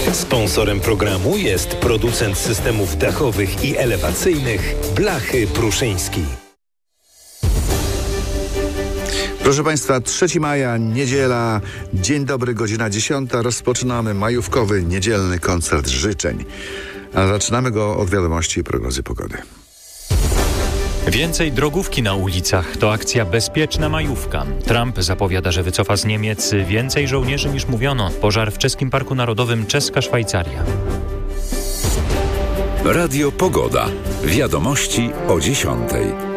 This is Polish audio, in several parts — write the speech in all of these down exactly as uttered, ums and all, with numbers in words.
Sponsorem programu jest producent systemów dachowych i elewacyjnych Blachy Pruszyński. Proszę Państwa, trzeciego maja, niedziela, dzień dobry, godzina dziesiąta. Rozpoczynamy majówkowy, niedzielny koncert życzeń. A zaczynamy go od wiadomości i prognozy pogody. Więcej drogówki na ulicach to akcja Bezpieczna Majówka. Trump zapowiada, że wycofa z Niemiec więcej żołnierzy niż mówiono. Pożar w czeskim Parku Narodowym Czeska Szwajcaria. Radio Pogoda. Wiadomości o dziesiątej.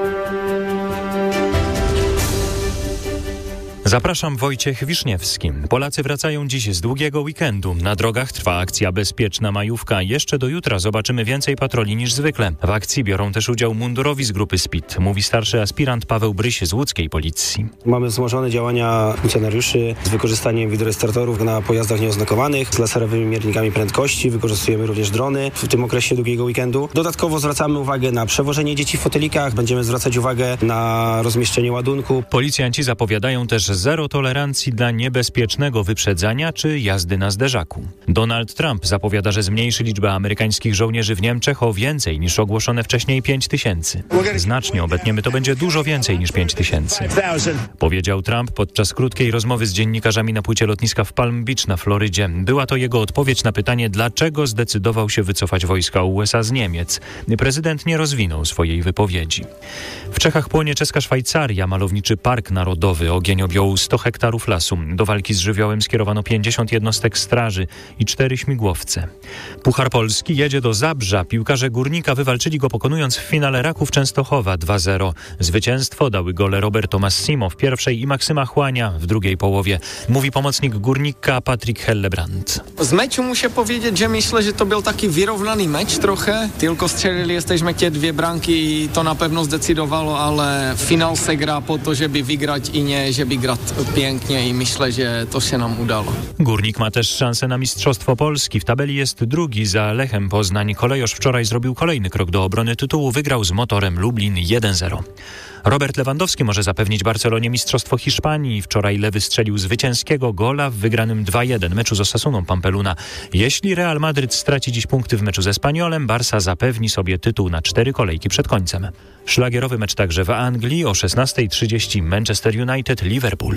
Zapraszam, Wojciech Wiszniewski. Polacy wracają dziś z długiego weekendu. Na drogach trwa akcja Bezpieczna Majówka. Jeszcze do jutra zobaczymy więcej patroli niż zwykle. W akcji biorą też udział mundurowi z grupy S P I D, mówi starszy aspirant Paweł Bryś z łódzkiej policji. Mamy wzmożone działania funkcjonariuszy z wykorzystaniem wideorejestratorów na pojazdach nieoznakowanych, z laserowymi miernikami prędkości. Wykorzystujemy również drony w tym okresie długiego weekendu. Dodatkowo zwracamy uwagę na przewożenie dzieci w fotelikach. Będziemy zwracać uwagę na rozmieszczenie ładunku. Policjanci zapowiadają też zero tolerancji dla niebezpiecznego wyprzedzania czy jazdy na zderzaku. Donald Trump zapowiada, że zmniejszy liczbę amerykańskich żołnierzy w Niemczech o więcej niż ogłoszone wcześniej pięć tysięcy. Znacznie obetniemy, to będzie dużo więcej niż pięć tysięcy. Powiedział Trump podczas krótkiej rozmowy z dziennikarzami na płycie lotniska w Palm Beach na Florydzie. Była to jego odpowiedź na pytanie, dlaczego zdecydował się wycofać wojska U S A z Niemiec. Prezydent nie rozwinął swojej wypowiedzi. W Czechach płonie czeska Szwajcaria, malowniczy park narodowy. Ogień objął sto hektarów lasu. Do walki z żywiołem skierowano pięćdziesiąt jednostek straży i cztery śmigłowce. Puchar Polski jedzie do Zabrza. Piłkarze Górnika wywalczyli go, pokonując w finale Raków Częstochowa dwa zero. Zwycięstwo dały gole Roberto Massimo w pierwszej i Maksyma Chłania w drugiej połowie. Mówi pomocnik Górnika Patryk Hellebrand. Z meczu muszę powiedzieć, że myślę, że to był taki wyrównany mecz trochę. Tylko strzelili jesteśmy te dwie bramki i to na pewno zdecydowało, ale finał se gra po to, żeby wygrać i nie, żeby grać pięknie i myślę, że to się nam udało. Górnik ma też szansę na Mistrzostwo Polski. W tabeli jest drugi za Lechem Poznań. Kolejosz wczoraj zrobił kolejny krok do obrony tytułu. Wygrał z Motorem Lublin jeden zero. Robert Lewandowski może zapewnić Barcelonie Mistrzostwo Hiszpanii. Wczoraj Lewy strzelił zwycięskiego gola w wygranym dwa jeden meczu z Osasuną Pampeluna. Jeśli Real Madryt straci dziś punkty w meczu ze Espanyolem, Barca zapewni sobie tytuł na cztery kolejki przed końcem. Szlagierowy mecz także w Anglii o szesnasta trzydzieści Manchester United Liverpool.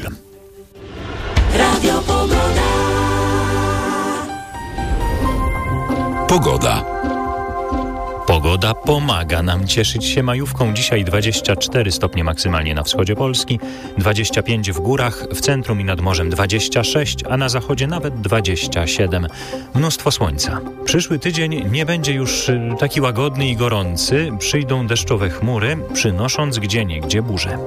Radio Pogoda. Pogoda. Pogoda pomaga nam cieszyć się majówką. Dzisiaj dwadzieścia cztery stopnie maksymalnie na wschodzie Polski, dwadzieścia pięć w górach, w centrum i nad morzem dwadzieścia sześć, a na zachodzie nawet dwadzieścia siedem. Mnóstwo słońca. Przyszły tydzień nie będzie już taki łagodny i gorący. Przyjdą deszczowe chmury, przynosząc gdzieniegdzie burze.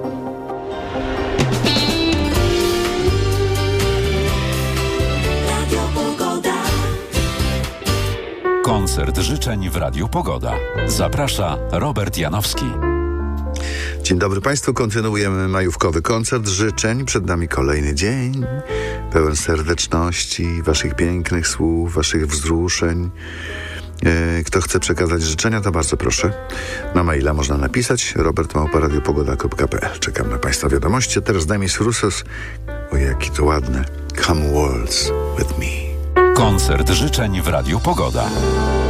Koncert życzeń w Radiu Pogoda. Zaprasza Robert Janowski. Dzień dobry Państwu, kontynuujemy majówkowy koncert życzeń. Przed nami kolejny dzień, pełen serdeczności, Waszych pięknych słów, Waszych wzruszeń. Kto chce przekazać życzenia, to bardzo proszę. Na maila można napisać robert małpa radio pogoda kropka p l. Czekam na Państwa wiadomości. A teraz Demis Roussos. O, jaki to ładne. Come waltz with me. Koncert życzeń w Radiu Pogoda.